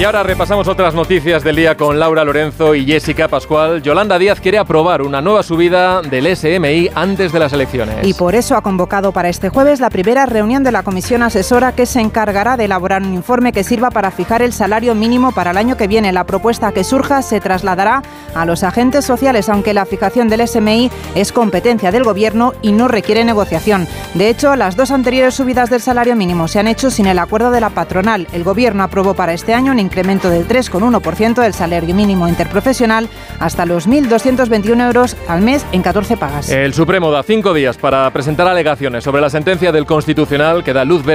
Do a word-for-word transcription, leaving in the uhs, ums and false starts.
ahora repasamos otras noticias del día con Laura Lorenzo y Jessica Pascual. Yolanda Díaz quiere aprobar una nueva subida del S M I antes de las elecciones. Y por eso ha convocado para este jueves la primera reunión de la comisión asesora que se encargará de elaborar un informe que sirva para fijar el salario mínimo para el año que viene. La propuesta que surja se trasladará a los agentes sociales, aunque la fijación del S M I es competencia del Gobierno y no requiere negociación. De hecho, las dos anteriores subidas del salario mínimo se han hecho sin el acuerdo de la patronal. El Gobierno aprobó para este año un incremento del tres coma uno por ciento del salario mínimo interprofesional hasta los mil doscientos veintiuno euros al mes en catorce pagas. El Supremo da cinco días para presentar alegaciones sobre la sentencia del Constitucional que da luz verde